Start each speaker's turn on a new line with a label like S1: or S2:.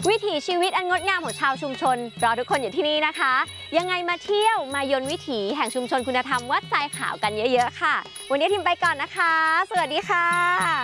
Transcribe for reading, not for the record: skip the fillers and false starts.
S1: วิถีชีวิตอันงดงามของชาวชุมชนรอทุกคนอยู่ที่นี่นะคะยังไงมาเที่ยวมายนต์วิถีแห่งชุมชนคุณธรรมวัดทรายขาวกันเยอะๆค่ะวันนี้ทีมไปก่อนนะคะสวัสดีค่ะ